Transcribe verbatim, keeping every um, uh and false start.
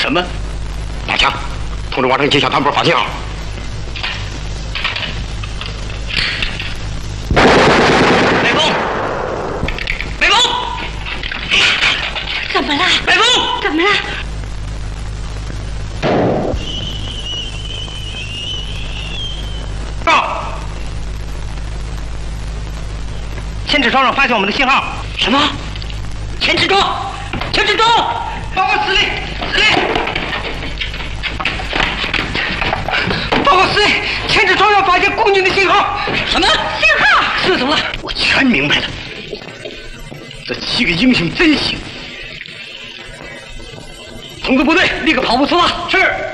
什么？大强，通知王成接小团部放信号。北风，北风， 怎么了？ 北风， 怎么了？ 报，千尺庄上发现我们的信号。 什么？千尺庄，千尺庄， 报告司令，司令。 报告司令，千尺庄上发现共军的信号。 什么信号？ 是怎么了？ 我全明白了。这七个英雄真行！通知部队立刻跑步出发。 是。